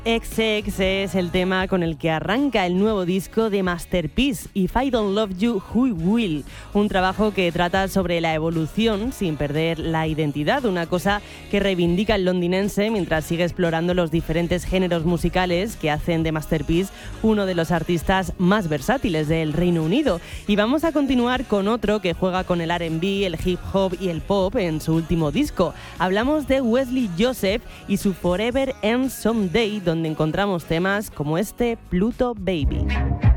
XX es el tema con el que arranca el nuevo disco de Masterpiece, If I Don't Love You, Who Will, un trabajo que trata sobre la evolución sin perder la identidad, una cosa que reivindica el londinense mientras sigue explorando los diferentes géneros musicales que hacen de Masterpiece uno de los artistas más versátiles del Reino Unido. Y vamos a continuar con otro que juega con el R&B, el hip hop y el pop en su último disco. Hablamos de Wesley Joseph y su Forever Ends Someday, donde encontramos temas como este Pluto Baby.